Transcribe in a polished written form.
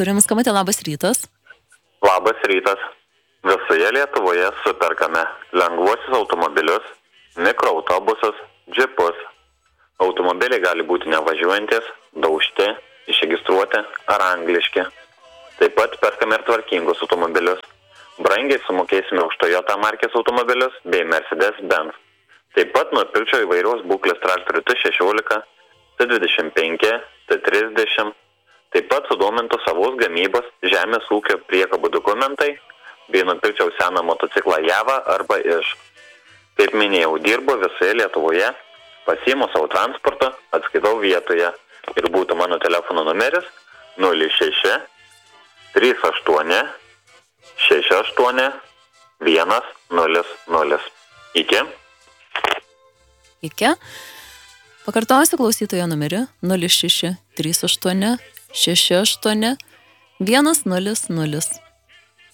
turim skambutį, labas rytas. Labas rytas. Visoje Lietuvoje superkame lengvuosius automobilius, mikroautobusus, džipus. Automobiliai gali būti nevažiuojantis, daužti, išregistruoti ar angliški. Taip pat perkame ir tvarkingus automobilius. Brangiai sumokėsime už Toyota markės automobilius bei Mercedes-Benz. Taip pat nupirkčiau įvairios būklės traktorių T16, T25, T30. Taip pat sudomintų savos gamybos žemės ūkio priekabų dokumentai, bei nupirkčiau seną motociklą Java arba Iš. Kaip minėjau, dirbu visoje Lietuvoje, pasiimu savo transportą, atskaitau vietoje ir būtų mano telefono numeris 06 38 68 100. Iki. Iki. Pakartosiu klausytojo numerį 06 38 68 100.